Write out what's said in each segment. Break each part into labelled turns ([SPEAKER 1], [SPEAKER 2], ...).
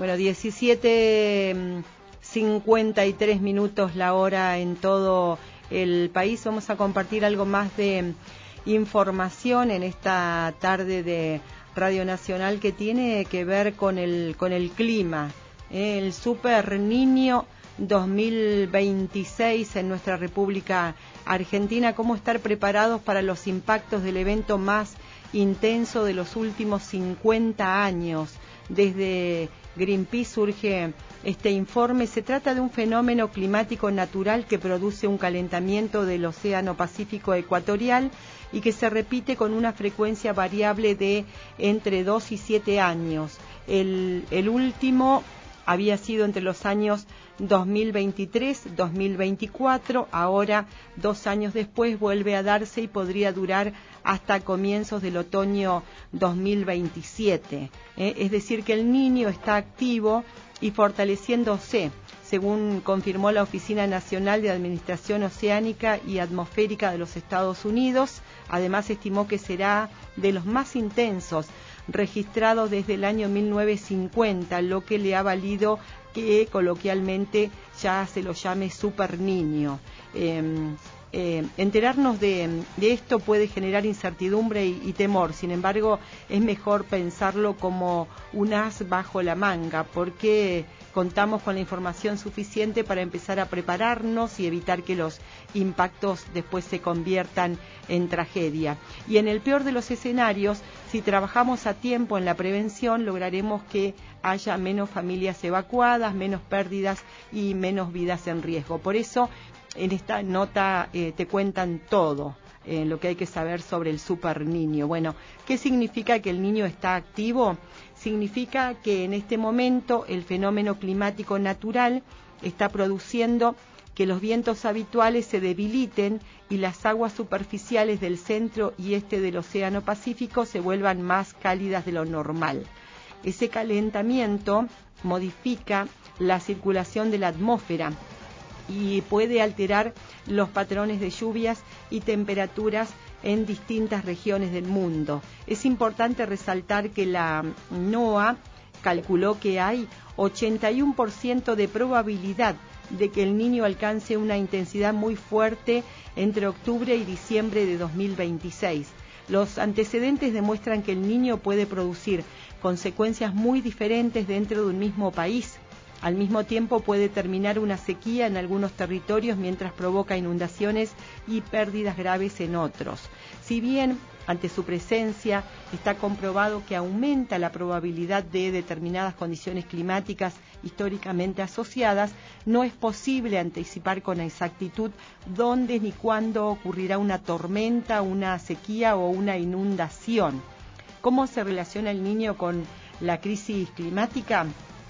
[SPEAKER 1] Bueno, 17:53 la hora en todo el país. Vamos a compartir algo más de información en esta tarde de Radio Nacional que tiene que ver con el clima. El Super Niño 2026 en nuestra República Argentina. ¿Cómo estar preparados para los impactos del evento más intenso de los últimos 50 años? Desde Greenpeace surge este informe. Se trata de un fenómeno climático natural que produce un calentamiento del Océano Pacífico ecuatorial y que se repite con una frecuencia variable de entre 2 y 7 años. El último había sido entre los años 2023-2024, ahora 2 años después vuelve a darse y podría durar hasta comienzos del otoño 2027. Es decir, que el Niño está activo y fortaleciéndose, según confirmó la Oficina Nacional de Administración Oceánica y Atmosférica de los Estados Unidos. Además, estimó que será de los más intensos registrados desde el año 1950, lo que le ha valido que coloquialmente ya se lo llame Super Niño. Enterarnos de esto puede generar incertidumbre y temor. Sin embargo, es mejor pensarlo como un as bajo la manga, porque contamos con la información suficiente para empezar a prepararnos y evitar que los impactos después se conviertan en tragedia. Y en el peor de los escenarios, si trabajamos a tiempo en la prevención, lograremos que haya menos familias evacuadas, menos pérdidas y menos vidas en riesgo. Por eso, en esta nota te cuentan todo lo que hay que saber sobre el Super Niño. Bueno, ¿qué significa que el Niño está activo? Significa que en este momento el fenómeno climático natural está produciendo que los vientos habituales se debiliten y las aguas superficiales del centro y este del Océano Pacífico se vuelvan más cálidas de lo normal. Ese calentamiento modifica la circulación de la atmósfera y puede alterar los patrones de lluvias y temperaturas en distintas regiones del mundo. Es importante resaltar que la NOAA calculó que hay 81% de probabilidad de que el Niño alcance una intensidad muy fuerte entre octubre y diciembre de 2026. Los antecedentes demuestran que el Niño puede producir consecuencias muy diferentes dentro de un mismo país. Al mismo tiempo puede terminar una sequía en algunos territorios mientras provoca inundaciones y pérdidas graves en otros. Si bien ante su presencia está comprobado que aumenta la probabilidad de determinadas condiciones climáticas históricamente asociadas, no es posible anticipar con exactitud dónde ni cuándo ocurrirá una tormenta, una sequía o una inundación. ¿Cómo se relaciona el Niño con la crisis climática?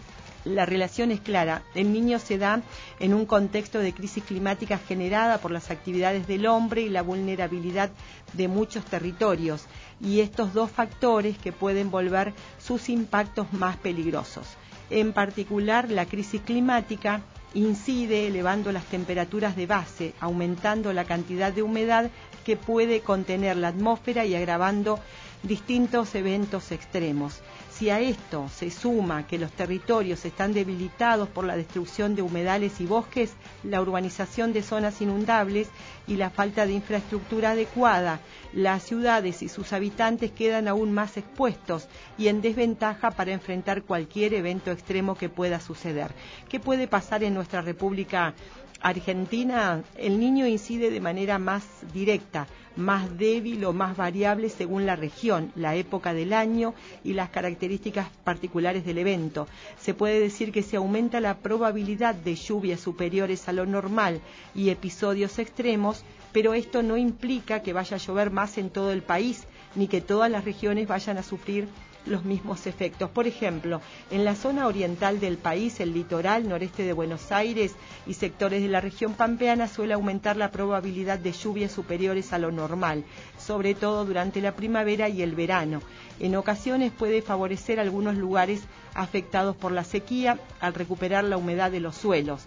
[SPEAKER 1] La relación es clara. El Niño se da en un contexto de crisis climática generada por las actividades del hombre y la vulnerabilidad de muchos territorios, y estos dos factores que pueden volver sus impactos más peligrosos. En particular, la crisis climática incide elevando las temperaturas de base, aumentando la cantidad de humedad que puede contener la atmósfera y agravando distintos eventos extremos. Si a esto se suma que los territorios están debilitados por la destrucción de humedales y bosques, la urbanización de zonas inundables y la falta de infraestructura adecuada, las ciudades y sus habitantes quedan aún más expuestos y en desventaja para enfrentar cualquier evento extremo que pueda suceder. ¿Qué puede pasar en nuestra República Argentina? El Niño incide de manera más directa, más débil o más variable según la región, la época del año y las características particulares del evento. Se puede decir que se aumenta la probabilidad de lluvias superiores a lo normal y episodios extremos, pero esto no implica que vaya a llover más en todo el país, ni que todas las regiones vayan a sufrir los mismos efectos. Por ejemplo, en la zona oriental del país, el litoral, noreste de Buenos Aires y sectores de la región pampeana suele aumentar la probabilidad de lluvias superiores a lo normal, sobre todo durante la primavera y el verano. En ocasiones puede favorecer algunos lugares afectados por la sequía al recuperar la humedad de los suelos.